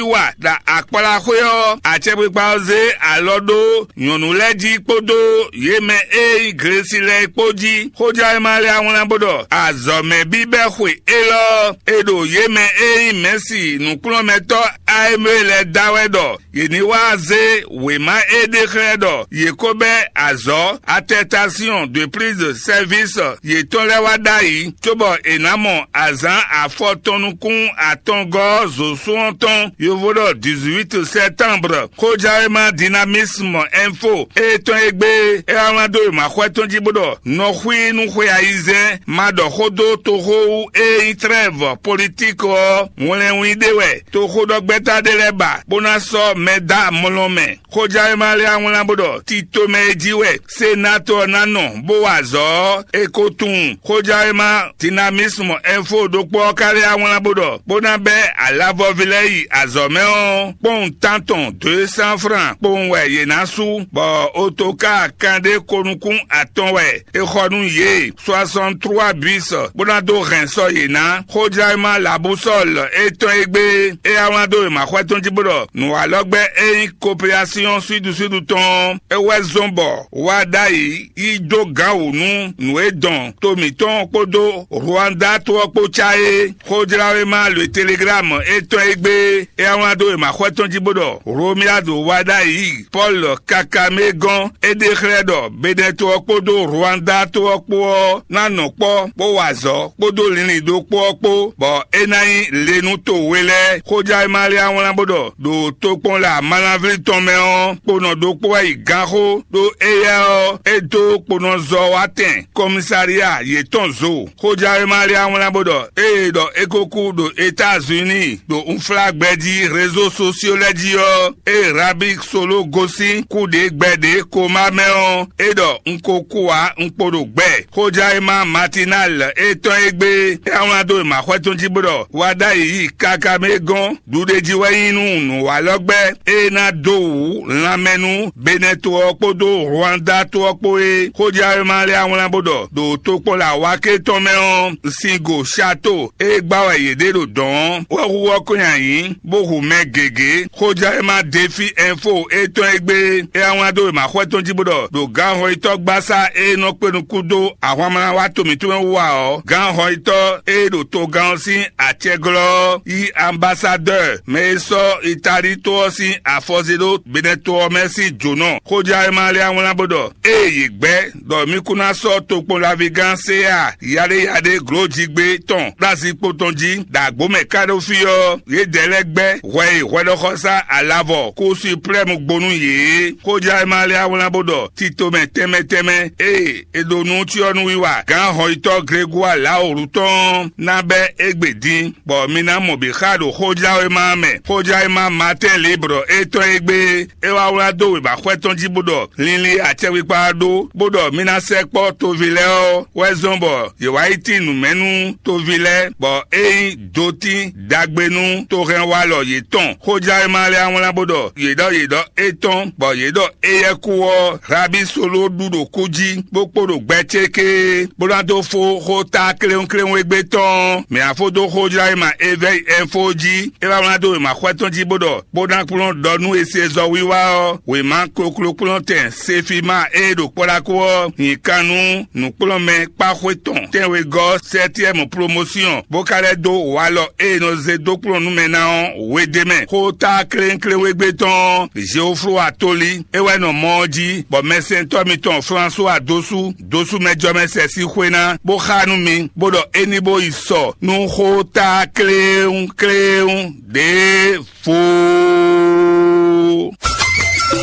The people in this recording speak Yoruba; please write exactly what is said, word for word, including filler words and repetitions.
wiwa da akpala khoyo achebikpaze alodo yonuleji podo yeme e gresile poji hoja emale awon bodo azome bibe khwe elo edo yeme e merci nukulo meto aimele dawedo yeniwaze wema ede credo yekobe azo attestation de prise de service yetolewa dai tobo enamo azan afotonukun atongo zosuonton yovodo dix-huit septembre kojarema dynamisme info eton egbe e amado makweton jibodo no khwi nu khwi aize mado khodo toho e trêve politique wole widewe to khodo gbeta deleba bonaso meda molome kojarema le awon bodo tito mejiwe senator nano boazo ekotun kojarema dynamisme info dopo kare awon bodo bonabe alavo vilei azomeo pon tanton deux cents francs pon we yenasu bo otoka kande konukun atonwe e khonu ye soixante-trois bis bonado renso yena kojarema la boussole eton egbe e awando ma khwaton jibodo nu alogbe e coopération sud sud ton e wezombo wadai ido gaunu nu edon tomiton podo Rwanda to pochae kojarema le telegram eton egbe e awando ma khwaton jibodo romiado wadai Paul Kakamegon edekredo beneto podo Rwanda to po nano po po wazo podo lini do po po bo enai lenu to wele kojarema le awon bodo do to pon la malavri tomeo pono do po igaro do eyo edo pono zo aten commissariat yeton zo kojarema le awon bodo e do ekoku do États-Unis do un flag bedi réseaux sociaux ledio e rabik solo gosi kude gbede koma meon edo nkokua nkpodo gbe kojarema matinal eton egbe e awon do ma khweton jibodo wada yi Kakamegon dudeji wayinu nu walogbe e na do lamenu beneto opodo Rwanda to opoe kojarema le awon bodo do topo la wake tomeon singo chateau e gbawe yedero don wo wo koyan yin bohu megege kojarema défi info eton egbe e awon do ma khweton jibodo do gan ho ito gbasa e no penu kudo awon mara wa tomi to wa o gan ho ito e do to gan si acheglo i ambassadeur meso itari to si afozelo beneto merci jono kojarema le awon bodo e yigbe do mi kuna so to pon la vigance a yare yade glojigbe ton dasi potonji dagbo mekado fiyo ye delegbe we wedo khosa alavo ko supreme gbonu ye kojarema le awon bodo tito me teme teme e edonu ti onu wiwa gan ho ito Gregoire la oruton nabe egbedin bo mina mo bi khado kojarema me kojarema matin libre eto egbe e wa wa do we ba khweton jibodo linli achewi pado bodo mina sekpo to vile o wezombo ye wa itinu menu to vile bo e doti dagbenu to ren wa lo ye ton kojarema le awon bodo ye do ye do eton bo ye do eyekuo rabi solo dudo koji bokpodo gbecheke bolando fo hota kleon kleon egbe ton me afodo kojarema eveil infoji e wa do ma khweton jibodo bodan plon donu ese zo wiwa o we man koklo plon ten sefima e do polako ikanu nu plon me pa khweton ten we go septième promotion bokale do walo e no ze do plon nu mena we deme hota kleon kleon egbe ton Geoffroy Atoli e we no moji bo mesen to mi ton François dosu dosu mejo mese si khwena bo khanu mi bodo enibo iso nu hota kleon kleon de fo